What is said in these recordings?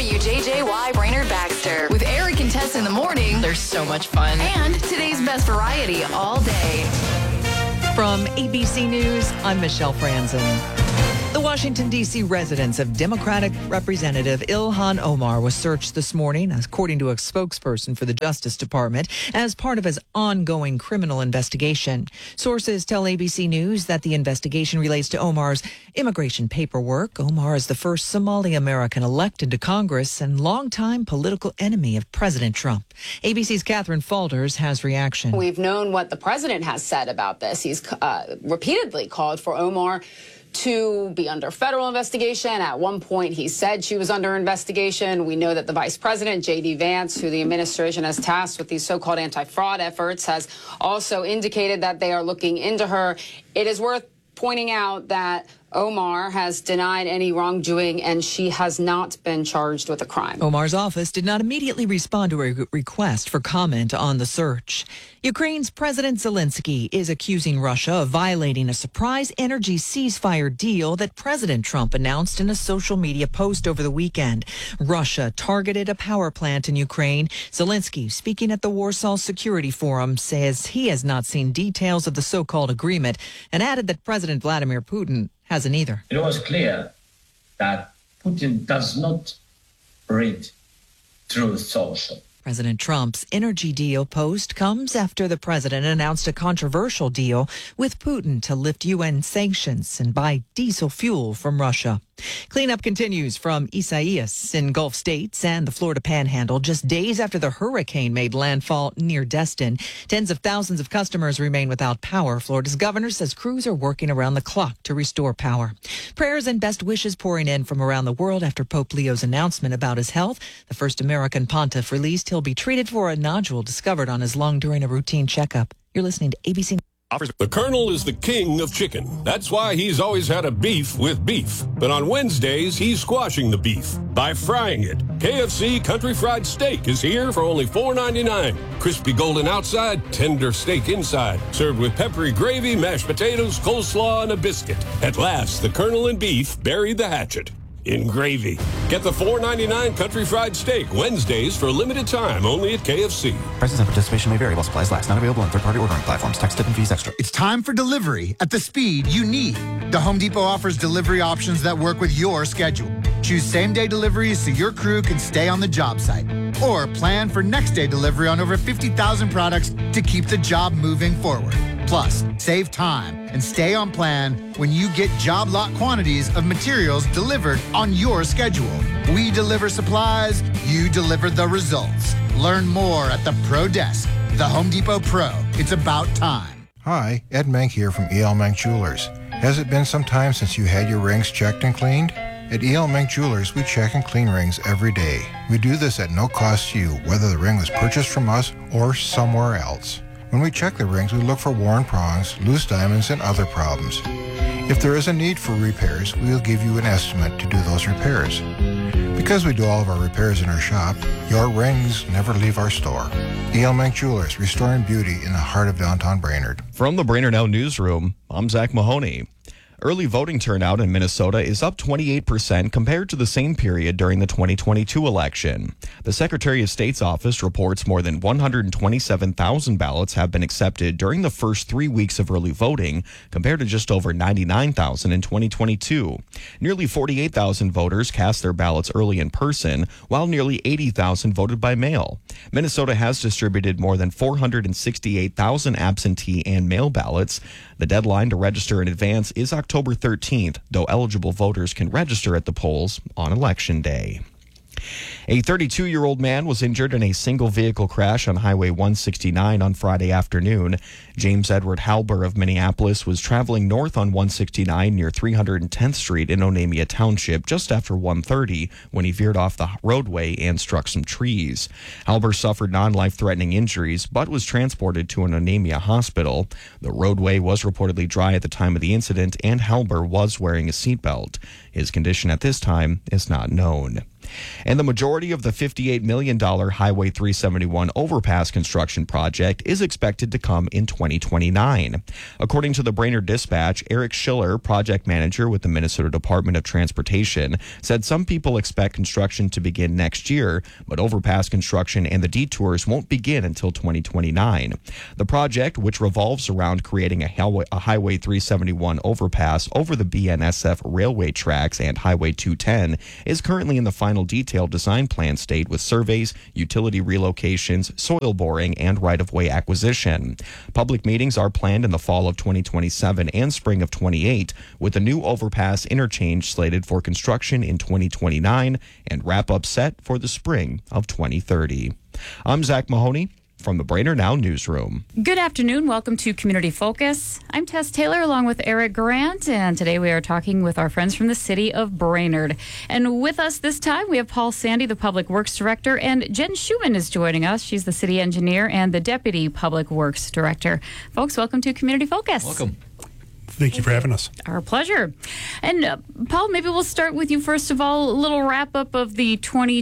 WJJY Brainerd Baxter. With Eric and Tess in the morning, They're so much fun. and today's best variety all day. From ABC News, I'm Michelle Franzen. The Washington, D.C. residence of Democratic Representative Ilhan Omar was searched this morning, according to a spokesperson for the Justice Department, as part of his ongoing criminal investigation. Sources tell ABC News that the investigation relates to Omar's immigration paperwork. Omar is the first Somali American elected to Congress and longtime political enemy of President Trump. ABC's Catherine Falders has reaction. We've known what the president has said about this. He's repeatedly called for Omar to be under federal investigation. At one point, he said she was under investigation. We know that the vice president, J.D. Vance, who the administration has tasked with these so-called anti-fraud efforts, has also indicated that they are looking into her. It is worth pointing out that Omar has denied any wrongdoing, and she has not been charged with a crime. Omar's office did not immediately respond to a request for comment on the search. Ukraine's President Zelensky is accusing Russia of violating a surprise energy ceasefire deal that President Trump announced in a social media post over the weekend. Russia targeted a power plant in Ukraine. Zelensky, speaking at the Warsaw Security Forum, says he has not seen details of the so-called agreement and added that President Vladimir Putin hasn't either. It was clear that Putin does not read Truth Social. President Trump's energy deal post comes after the president announced a controversial deal with Putin to lift UN sanctions and buy diesel fuel from Russia. Cleanup continues from Isaias in Gulf States and the Florida Panhandle just days after the hurricane made landfall near Destin. Tens of thousands of customers remain without power. Florida's governor says crews are working around the clock to restore power. Prayers and best wishes pouring in from around the world after Pope Leo's announcement about his health. The first American pontiff released he'll be treated for a nodule discovered on his lung during a routine checkup. You're listening to ABC. The Colonel is the king of chicken. That's why he's always had a beef with beef. But on Wednesdays, he's squashing the beef by frying it. KFC Country Fried Steak is here for only $4.99. Crispy golden outside, tender steak inside. Served with peppery gravy, mashed potatoes, coleslaw, and a biscuit. At last, the Colonel and beef buried the hatchet in gravy. Get the $4.99 Country Fried Steak Wednesdays for a limited time only at KFC. Prices and participation may vary while supplies last. Not available on third-party ordering platforms. Tax, tip, and fees extra. It's time for delivery at the speed you need. The Home Depot offers delivery options that work with your schedule. Choose same-day deliveries so your crew can stay on the job site. Or plan for next-day delivery on over 50,000 products to keep the job moving forward. Plus, save time and stay on plan when you get job lot quantities of materials delivered on your schedule. We deliver supplies, you deliver the results. Learn more at the Pro Desk. The Home Depot Pro. It's about time. Hi, Ed Mank here from E.L. Mank Jewelers. Has it been some time since you had your rings checked and cleaned? At E.L. Mank Jewelers, we check and clean rings every day. We do this at no cost to you, whether the ring was purchased from us or somewhere else. When we check the rings, we look for worn prongs, loose diamonds, and other problems. If there is a need for repairs, we will give you an estimate to do those repairs. Because we do all of our repairs in our shop, your rings never leave our store. E.L. Mank Jewelers, restoring beauty in the heart of downtown Brainerd. From the Brainerd Now Newsroom, I'm Zach Mahoney. Early voting turnout in Minnesota is up 28% compared to the same period during the 2022 election. The Secretary of State's office reports more than 127,000 ballots have been accepted during the first 3 weeks of early voting, compared to just over 99,000 in 2022. Nearly 48,000 voters cast their ballots early in person, while nearly 80,000 voted by mail. Minnesota has distributed more than 468,000 absentee and mail ballots. The deadline to register in advance is October 13th, though eligible voters can register at the polls on Election Day. A 32-year-old man was injured in a single-vehicle crash on Highway 169 on Friday afternoon. James Edward Halber of Minneapolis was traveling north on 169 near 310th Street in Onamia Township just after 1:30 when he veered off the roadway and struck some trees. Halber suffered non-life-threatening injuries but was transported to an Onamia hospital. The roadway was reportedly dry at the time of the incident, and Halber was wearing a seatbelt. His condition at this time is not known. And the majority of the $58 million Highway 371 overpass construction project is expected to come in 2029. According to the Brainerd Dispatch, Eric Schiller, project manager with the Minnesota Department of Transportation, said some people expect construction to begin next year, but overpass construction and the detours won't begin until 2029. The project, which revolves around creating a Highway 371 overpass over the BNSF railway tracks and Highway 210, is currently in the final detailed design plan state with surveys, utility relocations, soil boring, and right-of-way acquisition. Public meetings are planned in the fall of 2027 and spring of 28, with a new overpass interchange slated for construction in 2029 and wrap-up set for the spring of 2030. I'm Zach Mahoney from the Brainerd Now Newsroom. Good afternoon. Welcome to Community Focus. I'm Tess Taylor along with Eric Grant, and today we are talking with our friends from the city of Brainerd. And with us this time, we have Paul Sandy, the Public Works Director, and Jen Schumann is joining us. She's the city engineer and the Deputy Public Works Director. Folks, welcome to Community Focus. Welcome. Thank you for having us. Our pleasure. And Paul, maybe we'll start with you first of all, a little wrap up of the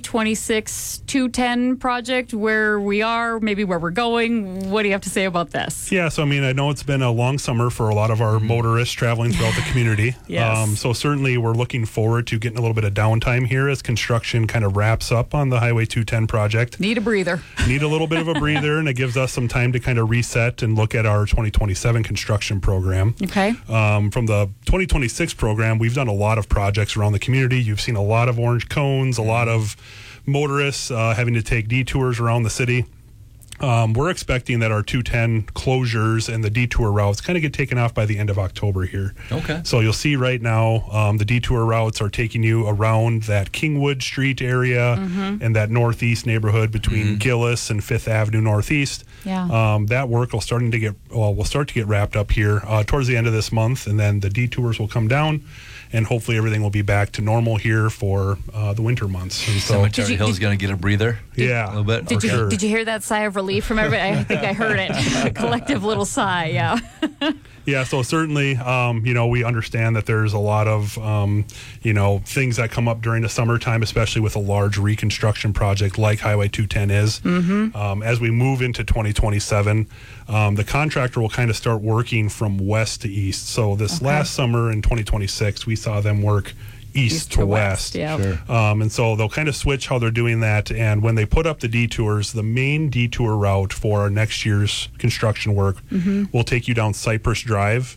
2026 210 project, where we are, maybe where we're going. What do you have to say about this? Yeah, so I know it's been a long summer for a lot of our motorists traveling throughout the community. Yes. So certainly we're looking forward to getting a little bit of downtime here as construction kind of wraps up on the Highway 210 project. Need a breather. Need a little bit of a breather, and it gives us some time to kind of reset and look at our 2027 construction program. Okay. From the 2026 program, we've done a lot of projects around the community. You've seen a lot of orange cones, a lot of motorists having to take detours around the city. We're expecting that our 210 closures and the detour routes kind of get taken off by the end of October here. Okay. So you'll see right now the detour routes are taking you around that Kingwood Street area and that northeast neighborhood between Gillis and 5th Avenue Northeast. Yeah. That work will start to get wrapped up here towards the end of this month, and then the detours will come down. And hopefully everything will be back to normal here for the winter months. And so Cemetery Hill's going to get a breather. Yeah, a little bit. Did you hear that sigh of relief from everybody? I think I heard it. A collective little sigh. Yeah. Yeah, so certainly, we understand that there's a lot of, things that come up during the summertime, especially with a large reconstruction project like Highway 210 is. As we move into 2027, the contractor will kind of start working from west to east. So this last summer in 2026, we saw them work east to west. Yeah. Sure. And so they'll kind of switch how they're doing that. And when they put up the detours, the main detour route for our next year's construction work will take you down Cypress Drive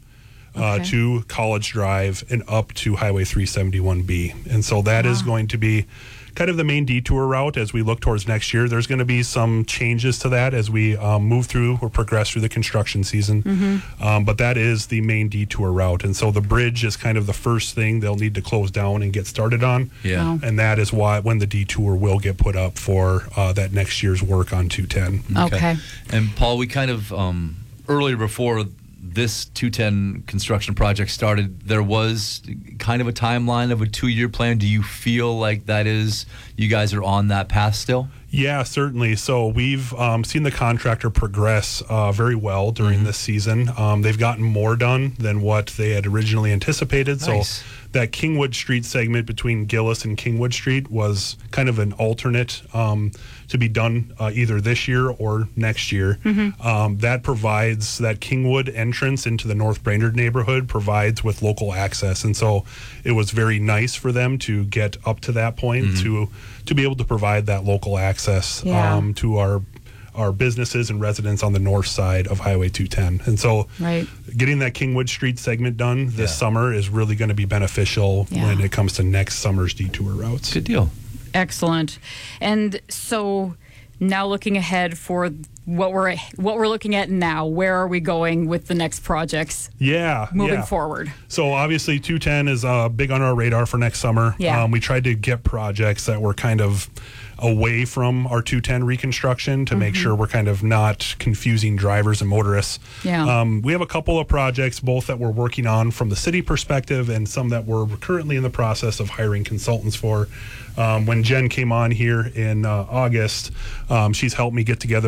to College Drive and up to Highway 371B. And so that is going to be kind of the main detour route as we look towards next year. There's going to be some changes to that as we move through or progress through the construction season. But that is the main detour route. And so the bridge is kind of the first thing they'll need to close down and get started on. Yeah. And that is when the detour will get put up for that next year's work on 210. Okay. And Paul, we kind of, earlier before this 210 construction project started, there was kind of a timeline of a 2-year plan. Do you feel like you guys are on that path still? Yeah, certainly. So we've seen the contractor progress very well during this season. They've gotten more done than what they had originally anticipated. Nice. So that Kingwood Street segment between Gillis and Kingwood Street was kind of an alternate to be done either this year or next year. That provides that Kingwood entrance into the North Brainerd neighborhood provides with local access. And so it was very nice for them to get up to that point to be able to provide that local access to our businesses and residents on the north side of Highway 210. And so getting that Kingwood Street segment done this summer is really going to be beneficial when it comes to next summer's detour routes. Good deal. Excellent. And so now looking ahead for what we're looking at now, where are we going with the next projects moving forward? So obviously 210 is big on our radar for next summer. We tried to get projects that were kind of away from our 210 reconstruction to make sure we're kind of not confusing drivers and motorists. We have a couple of projects, both that we're working on from the city perspective and some that we're currently in the process of hiring consultants for. When Jen came on here in August, she's helped me get together some consultants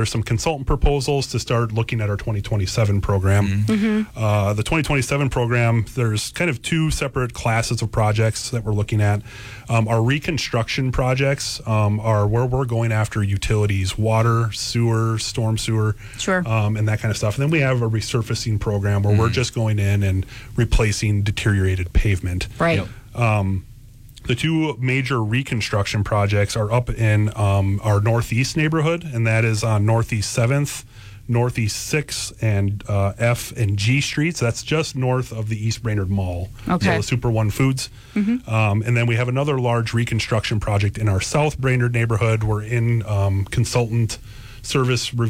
consultant proposals to start looking at our 2027 program. The 2027 program, there's kind of two separate classes of projects that we're looking at. Our reconstruction projects are where we're going after utilities, water, sewer, storm sewer, and that kind of stuff. And then we have a resurfacing program where we're just going in and replacing deteriorated pavement. Right. The two major reconstruction projects are up in our Northeast neighborhood, and that is on Northeast 7th, Northeast 6th, and F and G streets. That's just north of the East Brainerd Mall. Okay. So the Super One Foods. And then we have another large reconstruction project in our South Brainerd neighborhood. We're in consultant service review